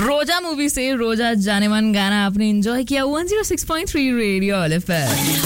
रोजा मूवी से रोजा जाने मन गाना आपने एंजॉय किया 106.3 रेडियो एफएम।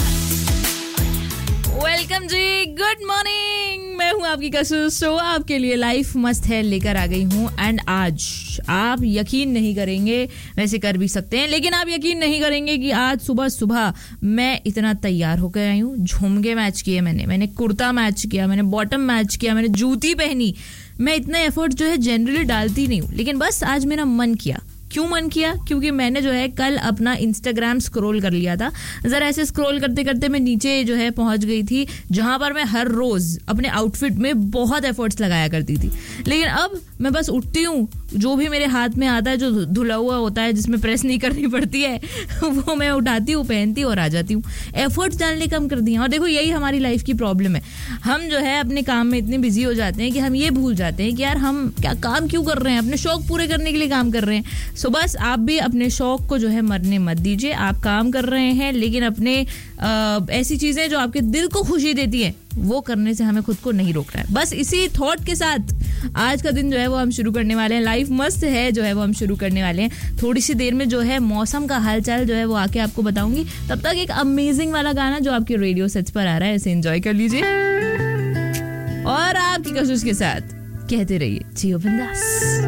वेलकम जी, गुड मॉर्निंग। मैं हूं आपकी कसुस, शो आपके लिए लाइफ मस्त है लेकर आ गई हूं। एंड आज आप यकीन नहीं करेंगे, वैसे कर भी सकते हैं, लेकिन आप यकीन नहीं करेंगे कि आज सुबह सुबह मैं इतना तैयार होकर आई हूँ। झुमके मैच किए मैंने कुर्ता मैच किया, मैंने बॉटम मैच किया, मैंने जूती पहनी। मैं इतना एफर्ट जो है जनरली डालती नहीं हूँ, लेकिन बस आज मेरा मन किया। क्यों मन किया? क्योंकि मैंने जो है कल अपना इंस्टाग्राम स्क्रॉल कर लिया था। जरा ऐसे स्क्रॉल करते करते मैं नीचे जो है पहुंच गई थी, जहां पर मैं हर रोज अपने आउटफिट में बहुत एफर्ट्स लगाया करती थी। लेकिन अब मैं बस उठती हूँ, जो भी मेरे हाथ में आता है, जो धुला हुआ होता है, जिसमें प्रेस नहीं करनी पड़ती है, वो मैं उठाती हूँ, पहनती हूँ और आ जाती हूँ। एफर्ट्स डालने कम कर दिए। और देखो, यही हमारी लाइफ की प्रॉब्लम है। हम जो है अपने काम में इतने बिजी हो जाते हैं कि हम ये भूल जाते हैं कि यार हम क्या काम क्यों कर रहे हैं, अपने शौक पूरे करने के लिए काम कर रहे हैं। सो बस आप भी अपने शौक को जो है मरने मत दीजिए। आप काम कर रहे हैं, लेकिन अपने ऐसी चीजें जो आपके दिल को खुशी देती हैं वो करने से हमें खुद को नहीं रोकना है। बस इसी थॉट के साथ आज का दिन जो है वो हम शुरू करने वाले हैं। लाइफ मस्त है जो है वो हम शुरू करने वाले हैं। थोड़ी सी देर में जो है मौसम का हालचाल जो है वो आके आपको बताऊंगी। तब तक एक अमेजिंग वाला गाना जो आपके रेडियो सेट्स पर आ रहा है, इसे एंजॉय कर लीजिए और आपकी कोशिश के साथ कहते रहिए जियो बिंदास।